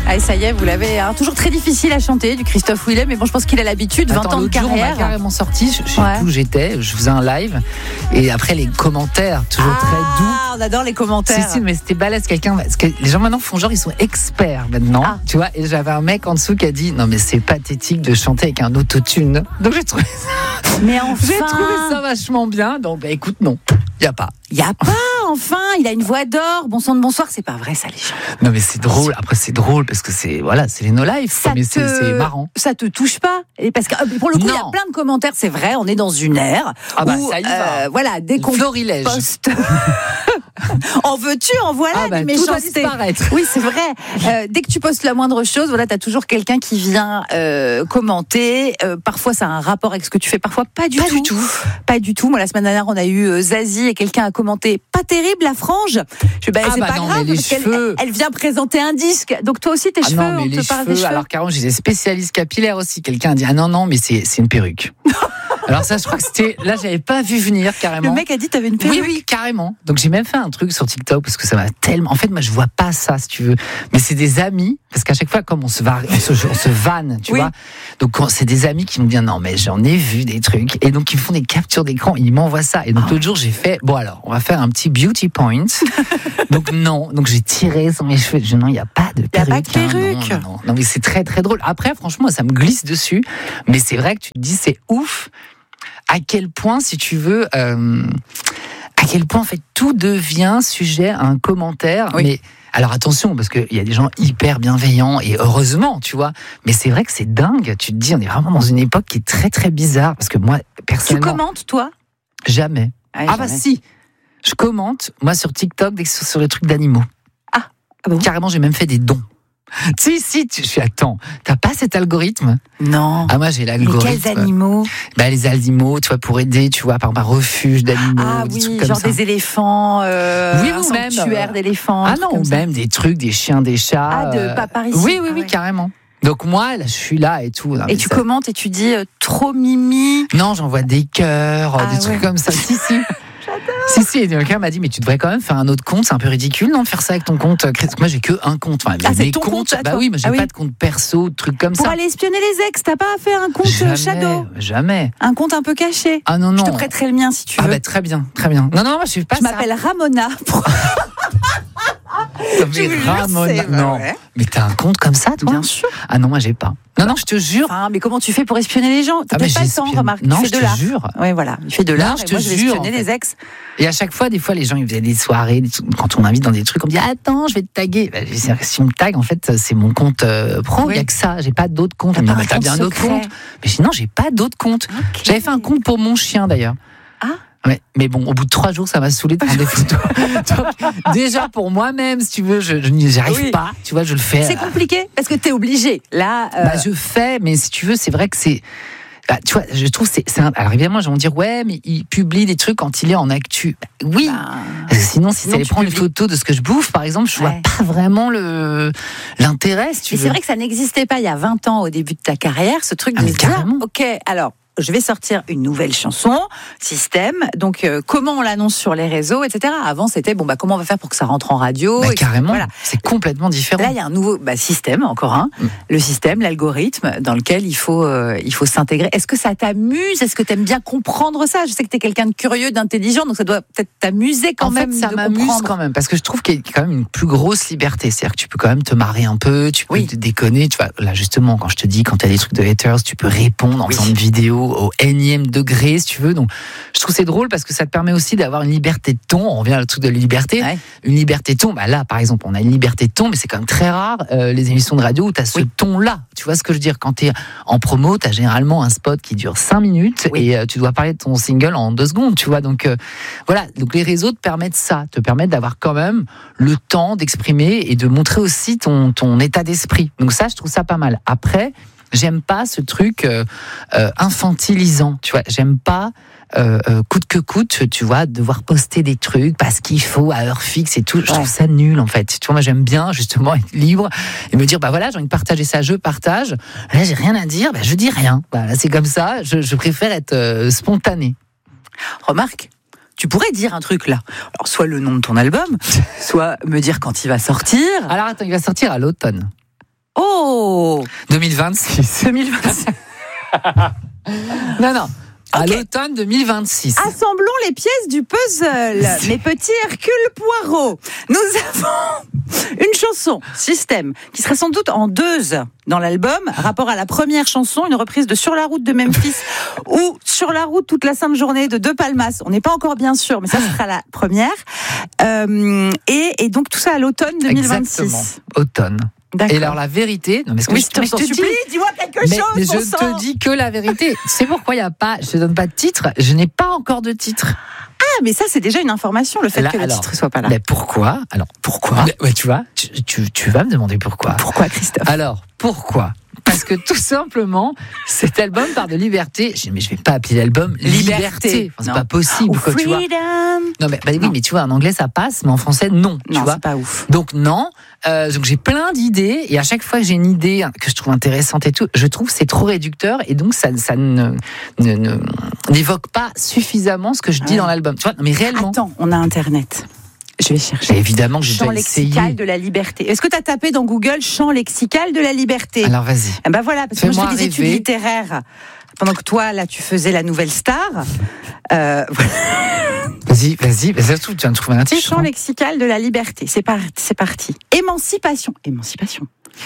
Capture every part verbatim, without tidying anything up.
Ah, ça y est, vous l'avez. Hein. Toujours très difficile à chanter du Christophe Willem, mais bon, je pense qu'il a l'habitude. vingt Attends, ans de jour, carrière. on m'a carrément sorti. Je, je sais Ouais. plus où j'étais. Je faisais un live et après les commentaires, toujours ah, très doux. On adore les commentaires. Si, si, mais c'était balèze quelqu'un. Parce que les gens maintenant font genre, ils sont experts maintenant. Ah. Tu vois, et j'avais un mec en dessous qui a dit non, mais c'est pathétique de chanter avec un autotune. Donc j'ai trouvé ça, Mais enfin. j'ai trouvé ça vachement bien. Donc bah écoute, non, il n'y a pas. Il y a pas, enfin, il a une voix d'or. Bon sang de bonsoir, c'est pas vrai ça, les gens. Non, mais c'est drôle. Après, c'est drôle parce que c'est, voilà, c'est les no life. Ça Mais te... c'est, c'est marrant. Ça te touche pas. Et parce que pour le coup, il y a Non. plein de commentaires. C'est vrai, on est dans une ère Ah bah, où, ça y va. euh, voilà, dès qu'on Florilège. poste, en veux-tu, en voilà, Ah bah, des tout doit méchancetés. disparaître. Oui, c'est vrai. Euh, dès que tu postes la moindre chose, voilà, t'as toujours quelqu'un qui vient euh, commenter. Euh, parfois, ça a un rapport avec ce que tu fais. Parfois, pas du Pas tout. du tout. Pas du tout. Moi, la semaine dernière, on a eu euh, Zazie et quelqu'un a commenté. Pas terrible la frange. Je dis, bah, Ah c'est bah pas non, grave mais les parce qu'elle cheveux. elle vient présenter un disque. Donc toi aussi, tes Ah cheveux, non, mais on les te parle cheveux, des cheveux. alors carrément, j'étais spécialiste capillaire aussi. Quelqu'un a dit ah non non, mais c'est c'est une perruque. Alors ça, je crois que c'était là, j'avais pas vu venir carrément. Le mec a dit t'avais une perruque. Oui, oui, carrément. Donc j'ai même fait un truc sur TikTok parce que ça m'a tellement. En fait, moi, je vois pas ça, si tu veux. Mais c'est des amis, parce qu'à chaque fois, comme on se va, on se, on se vanne, tu Oui. vois. Donc quand- c'est des amis qui me disent non, mais j'en ai vu des trucs, et donc ils me font des captures d'écran, ils m'envoient ça. Et donc Ah l'autre jour, j'ai fait bon alors, on va faire un petit beauty point. Donc non, donc j'ai tiré sur mes cheveux. Je dis, non, il y a pas de Y a perruque. pas de hein, perruque. non, non, non. Non, mais c'est très très drôle. Après, franchement, ça me glisse dessus. Mais c'est vrai que tu te dis c'est ouf. À quel point, si tu veux, euh, à quel point en fait tout devient sujet à un commentaire. Oui. Mais alors attention, parce qu'il y a des gens hyper bienveillants et heureusement, tu vois. Mais c'est vrai que c'est dingue. Tu te dis, on est vraiment dans une époque qui est très très bizarre. Parce que moi, Tu personnellement, commentes, toi? jamais. Ah, Ah bah jamais. si, je commente moi sur TikTok dès que c'est sur les trucs d'animaux. Ah, ah bon? Carrément, j'ai même fait des dons. Si, si, tu, je suis attends, t'as pas cet algorithme? Non. Ah, moi j'ai Mais l'algorithme. quels animaux? Bah, les animaux, tu vois, pour aider, tu vois, par exemple, un refuge d'animaux, Ah des oui, trucs comme genre ça. des éléphants, euh, Oui, un ou même, sanctuaire euh, d'éléphants. Ah un truc non, comme ou ça. même des trucs, des chiens, des chats. Ah, de euh, pas par ici. Oui, oui, Ah oui, ouais. carrément. Donc moi, là, je suis là et tout. Non, Et mais tu ça- commentes et tu dis euh, trop mimi. Non, j'envoie des cœurs, Ah des trucs ouais. comme ça. Si, si. Si, si, et quelqu'un m'a dit, mais tu devrais quand même faire un autre compte, c'est un peu ridicule, non, de faire ça avec ton compte. Moi, j'ai que un compte. Enfin, Ah, mes- c'est mes ton compte à Bah toi. oui, mais j'ai Ah oui. pas de compte perso, de trucs comme Pour ça. aller espionner les ex, t'as pas fait un compte euh, Jamais, shadow? jamais. Un compte un peu caché? Ah non, non. Je te prêterai le mien si tu Ah veux. bah très bien, très bien. Non, non, moi je suis pas Je ça. m'appelle Ramona. Non, mais je vous jure, Ramona, c'est- non. ouais. Mais t'as un compte comme ça, toi? Bien sûr. Ah non, moi j'ai pas. Non, non, je te jure. Enfin, mais comment tu fais pour espionner les gens? T'as Ah, mais peut-être pas le temps, j'espionne. remarque. Non, tu je fais de te l'art. jure. Oui, voilà. Il fait de Non, l'art. je Et te moi, je vais jure, espionner en fait. les ex. Et à chaque fois, des fois, les gens ils faisaient des soirées, des trucs, quand on m'invite dans des trucs, on me dit attends, je vais te taguer. Bah, si si on me tag, en fait, c'est mon compte euh, pro. Il Oui. y a que ça. J'ai pas d'autres comptes. T'as On me dit, pas bah, un t'as compte bien d'autres secret. comptes. Mais sinon, j'ai pas d'autres comptes. Ok. J'avais fait un compte pour mon chien d'ailleurs. Ah. Ouais, mais bon, au bout de trois jours, ça m'a saoulé de prendre des photos. Donc, déjà pour moi-même, si tu veux, je, je n'y arrive Oui. pas. Tu vois, je le fais. C'est euh, compliqué parce que t'es obligé. Là, euh, Bah, je fais, mais si tu veux, c'est vrai que c'est. Bah, tu vois, je trouve que c'est, c'est un... Alors évidemment, ils vont me dire ouais, mais il publie des trucs quand il est en actu. Bah, oui. bah, Parce que sinon, si sinon, ça allait tu prendre une publies. photo de ce que je bouffe, par exemple, je vois Ouais. pas vraiment le l'intérêt. Si tu mais veux. c'est vrai que ça n'existait pas il y a vingt ans au début de ta carrière, ce truc Ah, de mais se dire, carrément. ok, alors je vais sortir une nouvelle chanson, système. Donc euh, comment on l'annonce sur les réseaux, et cetera. Avant c'était bon bah comment on va faire pour que ça rentre en radio. Bah, et carrément. Voilà. C'est complètement différent. Là il y a un nouveau bah, système encore un, Mm. le système, l'algorithme dans lequel il faut euh, il faut s'intégrer. Est-ce que ça t'amuse? Est-ce que t'aimes bien comprendre ça? Je sais que t'es quelqu'un de curieux, d'intelligent, donc ça doit peut-être t'amuser quand en même. fait, ça de m'amuse comprendre. quand même parce que je trouve qu'il y a quand même une plus grosse liberté. C'est-à-dire que tu peux quand même te marrer un peu, tu peux Oui. te déconner. Tu vois, là justement, quand je te dis, quand tu as des trucs de haters, tu peux répondre en Oui. faisant une vidéo au énième degré, si tu veux. Donc, je trouve que c'est drôle parce que ça te permet aussi d'avoir une liberté de ton. On revient à le truc de la liberté. Ouais. Une liberté de ton. Bah là, par exemple, on a une liberté de ton, mais c'est quand même très rare euh, les émissions de radio où tu as ce Oui. ton-là. Tu vois ce que je veux dire? Quand tu es en promo, tu as généralement un spot qui dure cinq minutes Oui. et euh, tu dois parler de ton single en deux secondes. Tu vois, donc euh, voilà. Donc les réseaux te permettent ça, te permettent d'avoir quand même le temps d'exprimer et de montrer aussi ton, ton état d'esprit. Donc ça, je trouve ça pas mal. Après, j'aime pas ce truc euh, euh, infantilisant. Tu vois, j'aime pas. Euh, euh, coûte que coûte, tu vois, devoir poster des trucs parce qu'il faut à heure fixe et tout. Je Ouais. trouve ça nul en fait. Tu vois, moi j'aime bien justement être libre et me dire bah voilà, j'ai envie de partager ça, je partage. Là, j'ai rien à dire, bah je dis rien. Voilà, c'est comme ça. Je, je préfère être euh, spontané. Remarque, tu pourrais dire un truc là. Alors, soit le nom de ton album, soit me dire quand il va sortir. Alors attends, il va sortir à l'automne. Oh deux mille vingt-six. deux mille vingt-six. Non, non. À Ok. l'automne deux mille vingt-six. Assemblons les pièces du puzzle. Mes petits Hercule Poirot. Nous avons une chanson, Système, qui serait sans doute en deux dans l'album. Rapport à la première chanson, une reprise de Sur la route de Memphis ou Sur la route toute la sainte journée de De Palmas. On n'est pas encore bien sûr, mais ça sera la première. Euh, et, et donc tout ça à l'automne deux mille vingt-six. Exactement. Automne. D'accord. Et alors la vérité, non mais ce que Oui, je, je te, mais je te dis, supplie, dis-moi quelque mais, chose. mais bon je sang. te dis que la vérité. C'est pourquoi il y a pas, je te donne pas de titre. Je n'ai pas encore de titre. Ah, mais ça c'est déjà une information, le fait Là, que le alors, titre soit pas là. Mais pourquoi? Alors pourquoi? Mais, ouais, tu vois, tu, tu, tu vas me demander pourquoi. Pourquoi, Christophe? Alors pourquoi? Parce que tout simplement, cet album parle de liberté. Je dis, mais je vais pas appeler l'album Liberté. Liberté. Enfin, c'est Non. pas possible, Ou quoi, tu vois. freedom. Non, mais bah, oui, Non. mais tu vois, en anglais ça passe, mais en français non. Tu Non, vois. c'est pas ouf. Donc non. Euh, donc j'ai plein d'idées et à chaque fois que j'ai une idée que je trouve intéressante et tout, je trouve que c'est trop réducteur et donc ça, ça ne, ne, ne- n'évoque pas suffisamment ce que je dis Ouais. dans l'album. Tu vois, non, mais réellement. Attends, on a Internet. Je vais chercher. Et évidemment que j'ai Champ déjà essayé. lexical de la liberté. Est-ce que tu as tapé dans Google champ lexical de la liberté? Alors vas-y. Eh ben voilà, parce que moi je Fais-moi fais des études rêver. littéraires. Pendant que toi, là, tu faisais la nouvelle star. Euh, voilà. Vas-y, vas-y. Mais ça se trouve, tu viens de trouver un titre. Champ hein. lexical de la liberté. C'est par- c'est parti. Émancipation. Émancipation.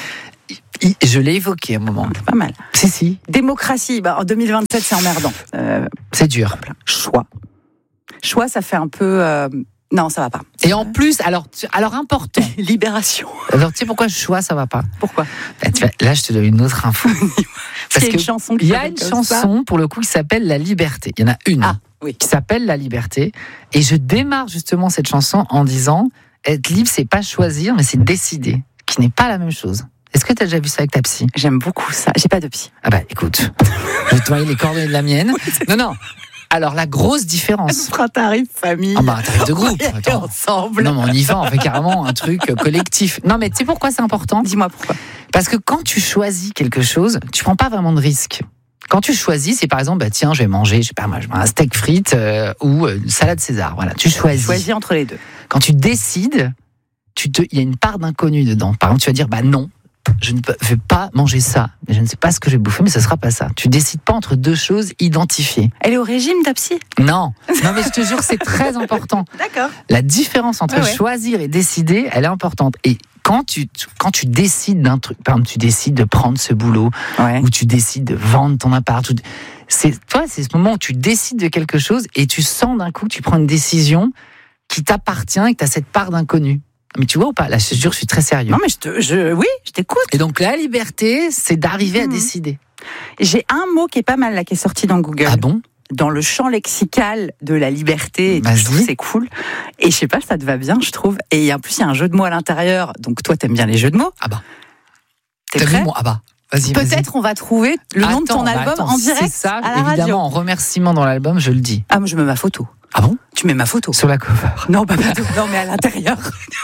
I- Je l'ai évoqué à un moment. C'est pas mal. Si, si. Démocratie. Bah, en deux mille vingt-sept, c'est emmerdant. Euh, C'est dur. choix. Choix, ça fait un peu. euh, Non, ça va pas. Et en plus, alors, tu- alors important. Libération. Alors, tu sais pourquoi je choix, ça va pas? Pourquoi? Bah, tu vois, là, je te donne une autre info. Parce qu'il y a que une chanson qui il y a s'appelle une comme ça. chanson, pour le coup, qui s'appelle La Liberté. Il y en a une. Ah, oui. Qui s'appelle La Liberté. Et je démarre justement cette chanson en disant, être libre, c'est pas choisir, mais c'est décider. Qui n'est pas la même chose. Est-ce que tu as déjà vu ça avec ta psy? J'aime beaucoup ça. J'ai pas de psy. Ah bah, écoute. Je vais te envoyer les coordonnées de la mienne. Non, non. Alors, la grosse différence. Un tarif famille. Ah bah, un tarif de groupe. On y est Attends. ensemble. Non, mais on y va, on fait carrément un truc collectif. Non, mais tu sais pourquoi c'est important? Dis-moi pourquoi. Parce que quand tu choisis quelque chose, tu prends pas vraiment de risque. Quand tu choisis, c'est par exemple, bah tiens, je vais manger, je sais pas moi, je vais un steak frites euh, ou euh, une salade César. Voilà, tu choisis. Choisis entre les deux. Quand tu décides, tu te, il y a une part d'inconnu dedans. Par exemple, tu vas dire, bah non, je ne peux- vais pas manger ça. Mais je ne sais pas ce que je vais bouffer, mais ce sera pas ça. Tu décides pas entre deux choses identifiées. Elle est au régime, ta psy? Non, non, mais je te jure, c'est très important. D'accord. La différence entre Ouais, ouais. choisir et décider, elle est importante. Et quand tu, quand tu décides d'un truc, par exemple, tu décides de prendre ce boulot, Ouais. ou tu décides de vendre ton appart, ou de- c'est, toi, c'est ce moment où tu décides de quelque chose et tu sens d'un coup que tu prends une décision qui t'appartient et que tu as cette part d'inconnu. Mais tu vois ou pas? Là, je te jure, je suis très sérieux. Non, mais je te, je, oui, je t'écoute. Et donc, la liberté, c'est d'arriver à Mhm. décider. J'ai un mot qui est pas mal là, qui est sorti dans Google. Ah bon? Dans le champ lexical de la liberté. Et tout, Vas-y. je trouve que c'est cool. Et je sais pas, ça te va bien, je trouve. Et en plus, il y a un jeu de mots à l'intérieur. Donc toi, t'aimes bien les jeux de mots. Ah bah. T'es T'as vu prêt? mon... Ah bah. Vas-y, vas-y. Peut-être on va trouver le nom de ton Attends, bah album attends, en si direct c'est ça, à la évidemment, radio. en remerciement dans l'album, je le dis. Ah, moi je mets ma photo. Ah bon? Tu mets ma photo. Sur la cover. Non, pas partout. Non, mais à l'intérieur.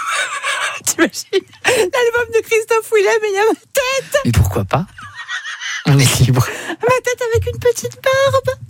T'imagines l'album de Christophe Willem et il y a ma tête, Mais pourquoi pas? On est libre. ma tête avec une petite barbe.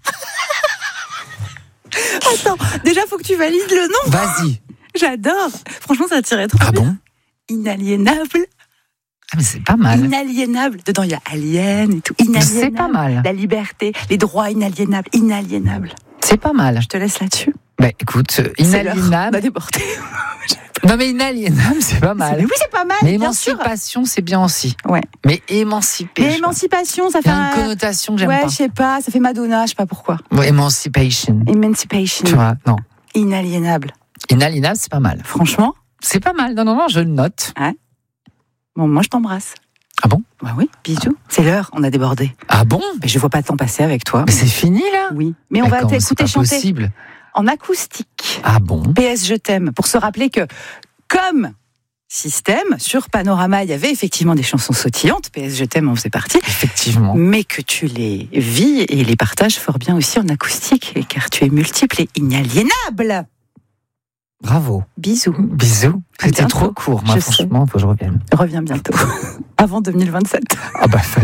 Attends, déjà faut que tu valides le nom. Vas-y. J'adore. Franchement, ça tirait trop Ah bien. bon? Inaliénable. Ah mais c'est pas mal. Inaliénable. Dedans, il y a alien et tout. Inaliénable. C'est pas mal. La liberté, les droits inaliénables. Inaliénable. C'est pas mal. Je te laisse là-dessus. Bah écoute, C'est l'heure. On inaliénable. a débordé. Non mais inaliénable, c'est pas mal. Oui, c'est pas mal. Mais bien sûr. émancipation, c'est bien aussi. Ouais. Mais émanciper. Mais je sais pas. émancipation, ça Il fait y a une un... connotation que j'aime Ouais, pas. je sais pas, ça fait Madonna, je sais pas pourquoi. Ouais, emancipation. Emancipation. Tu vois, non. Inaliénable. Inaliénable, c'est pas mal. Franchement, C'est pas mal. Non, non, non, je le note. bon, moi je t'embrasse. Ah bon? Bah oui, bisous. C'est l'heure, on a débordé. Ah bon? Mais je vois pas le temps passer avec toi. Mais c'est fini là? Oui. Mais on Mais va comment, c'est t'écouter pas chanter possible. en acoustique. Ah bon? P S Je t'aime. Pour se rappeler que, comme Système, sur Panorama, il y avait effectivement des chansons sautillantes. P S Je t'aime en faisait partie. Effectivement. Mais que tu les vis et les partages fort bien aussi en acoustique, et car tu es multiple et inaliénable. Bravo. Bisous. Bisous. À C'était bientôt. trop court. Moi, Je franchement, faut que je revienne. Reviens bientôt. Avant deux mille vingt-sept. Ah bah, fallait